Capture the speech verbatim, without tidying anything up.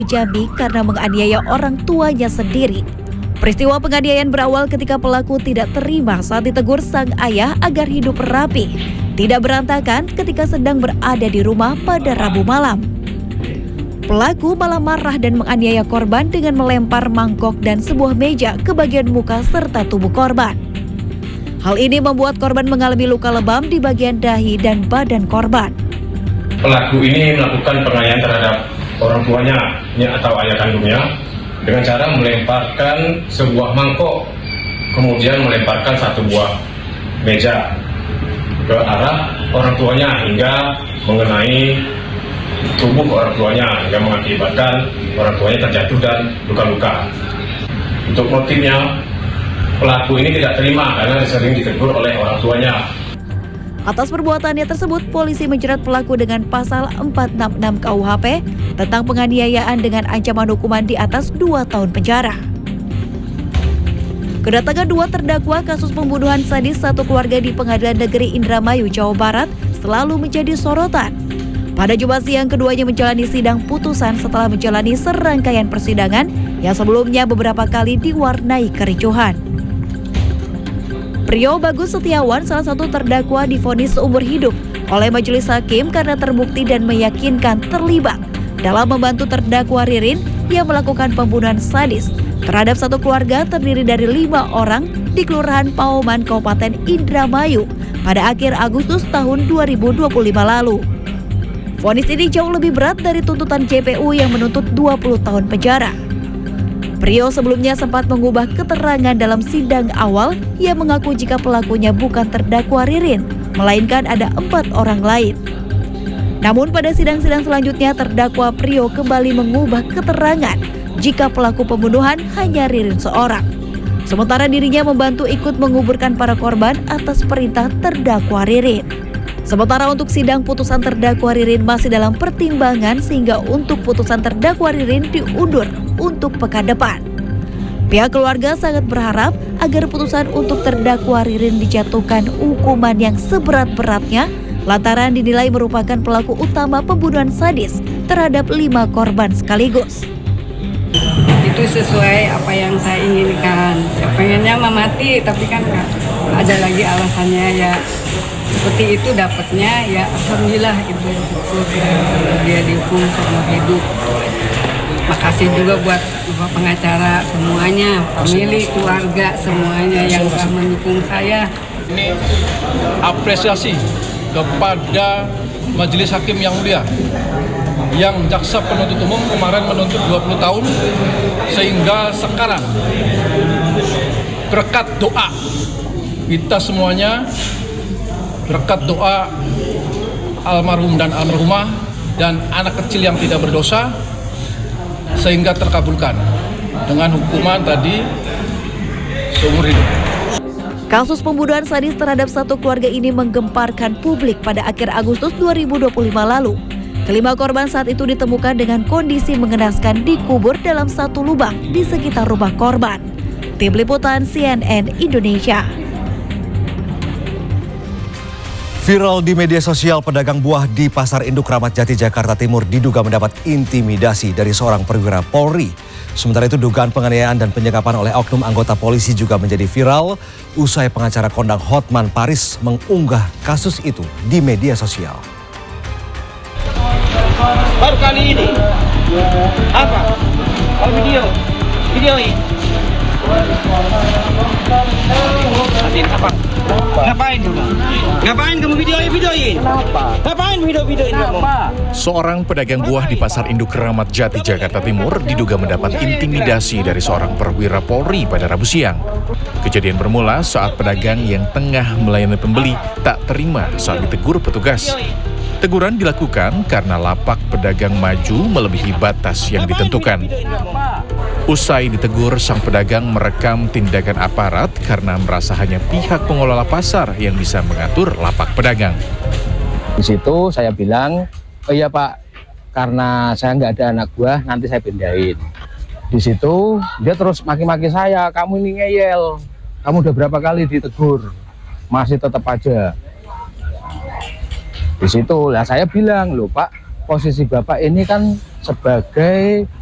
Jambi karena menganiaya orang tuanya sendiri. Peristiwa penganiayaan berawal ketika pelaku tidak terima saat ditegur sang ayah agar hidup rapi, tidak berantakan ketika sedang berada di rumah pada Rabu malam. Pelaku malah marah dan menganiaya korban dengan melempar mangkok dan sebuah meja ke bagian muka serta tubuh korban. Hal ini membuat korban mengalami luka lebam di bagian dahi dan badan korban. Pelaku ini melakukan penganiayaan terhadap orang tuanya atau ayah kandungnya dengan cara melemparkan sebuah mangkok, kemudian melemparkan satu buah meja ke arah orang tuanya hingga mengenai tubuh orang tuanya hingga mengakibatkan orang tuanya terjatuh dan luka-luka. Untuk motifnya, pelaku ini tidak terima karena sering ditegur oleh orang tuanya. Atas perbuatannya tersebut, polisi menjerat pelaku dengan pasal empat enam enam K U H P tentang penganiayaan dengan ancaman hukuman di atas dua tahun penjara. Kedatangan dua terdakwa kasus pembunuhan sadis satu keluarga di Pengadilan Negeri Indramayu, Jawa Barat selalu menjadi sorotan. Pada Jumat siang, keduanya menjalani sidang putusan setelah menjalani serangkaian persidangan yang sebelumnya beberapa kali diwarnai kericuhan. Prio Bagus Setiawan, salah satu terdakwa, divonis seumur hidup oleh majelis hakim karena terbukti dan meyakinkan terlibat dalam membantu terdakwa Ririn yang melakukan pembunuhan sadis terhadap satu keluarga terdiri dari lima orang di Kelurahan Pauman, Kabupaten Indramayu pada akhir Agustus tahun dua ribu dua puluh lima lalu. Vonis ini jauh lebih berat dari tuntutan J P U yang menuntut dua puluh tahun penjara. Prio sebelumnya sempat mengubah keterangan dalam sidang awal. Ia mengaku jika pelakunya bukan terdakwa Ririn, melainkan ada empat orang lain. Namun pada sidang-sidang selanjutnya, terdakwa Prio kembali mengubah keterangan jika pelaku pembunuhan hanya Ririn seorang. Sementara dirinya membantu ikut menguburkan para korban atas perintah terdakwa Ririn. Sementara untuk sidang putusan terdakwa Ririn masih dalam pertimbangan sehingga untuk putusan terdakwa Ririn diundur untuk pekan depan. Pihak keluarga sangat berharap agar putusan untuk terdakwa Ririn dijatuhkan hukuman yang seberat-beratnya lantaran dinilai merupakan pelaku utama pembunuhan sadis terhadap lima korban sekaligus. Itu sesuai apa yang saya inginkan. Ya, pengennya mati tapi kan ada lagi alasannya ya. Seperti itu dapatnya ya alhamdulillah itu dia dihukum seumur hidup. Makasih juga buat pengacara semuanya, famili, keluarga semuanya yang telah mendukung saya. Ini apresiasi kepada Majelis Hakim yang mulia, yang jaksa penuntut umum kemarin menuntut dua puluh tahun, sehingga sekarang berkat doa kita semuanya, berkat doa almarhum dan almarhumah dan anak kecil yang tidak berdosa, sehingga terkabulkan dengan hukuman tadi seumur hidup. Kasus pembunuhan sadis terhadap satu keluarga ini menggemparkan publik pada akhir Agustus dua ribu dua puluh lima lalu. Kelima korban saat itu ditemukan dengan kondisi mengenaskan dikubur dalam satu lubang di sekitar rumah korban. Tim Liputan C N N Indonesia. Viral di media sosial, pedagang buah di Pasar Induk Kramat Jati, Jakarta Timur diduga mendapat intimidasi dari seorang perwira Polri. Sementara itu dugaan penganiayaan dan penyekapan oleh oknum anggota polisi juga menjadi viral usai pengacara kondang Hotman Paris mengunggah kasus itu di media sosial. Baru kali ini apa? Oh, video, video ini. Adin, apa? Ngapain kamu? Ngapain kamu video-videoin? Ngapain video-videoin kamu? Seorang pedagang buah di Pasar Induk Kramat Jati, Jakarta Timur diduga mendapat intimidasi dari seorang perwira Polri pada Rabu siang. Kejadian bermula saat pedagang yang tengah melayani pembeli tak terima saat ditegur petugas. Teguran dilakukan karena lapak pedagang maju melebihi batas yang ditentukan. Usai ditegur, sang pedagang merekam tindakan aparat karena merasa hanya pihak pengelola pasar yang bisa mengatur lapak pedagang. Di situ saya bilang, oh iya Pak, karena saya nggak ada anak buah, nanti saya pindahin. Di situ dia terus maki-maki saya, kamu ini ngeyel, kamu udah berapa kali ditegur, masih tetap aja. Di situ lah saya bilang, loh Pak, posisi Bapak ini kan sebagai